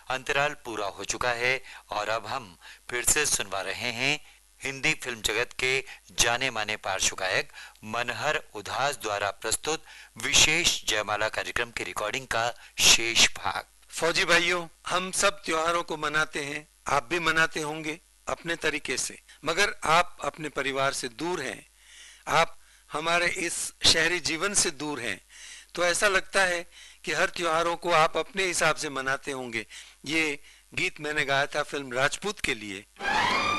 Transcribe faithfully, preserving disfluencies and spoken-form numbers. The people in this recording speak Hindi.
अंतराल पूरा हो चुका है और अब हम फिर से सुनवा रहे हैं हिंदी फिल्म जगत के जाने माने पार्श्व गायक मनहर उधास द्वारा प्रस्तुत विशेष जयमाला कार्यक्रम की रिकॉर्डिंग का शेष भाग। फौजी भाइयों, हम सब त्योहारों को मनाते हैं, आप भी मनाते होंगे अपने तरीके से, मगर आप अपने परिवार से दूर हैं, आप हमारे इस शहरी जीवन से दूर हैं, तो ऐसा लगता है कि हर त्योहारों को आप अपने हिसाब से मनाते होंगे। ये गीत मैंने गाया था फिल्म राजपूत के लिए।